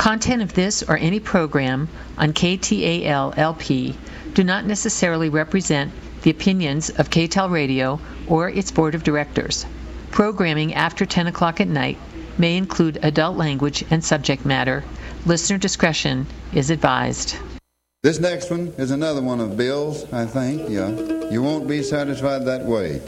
content of this or any program on KTAL-LP do not necessarily represent the opinions of KTAL Radio or its board of directors. Programming after 10 o'clock at night may include adult language and subject matter. Listener discretion is advised. This next one is another one of Bill's, I think. Yeah. You won't be satisfied that way.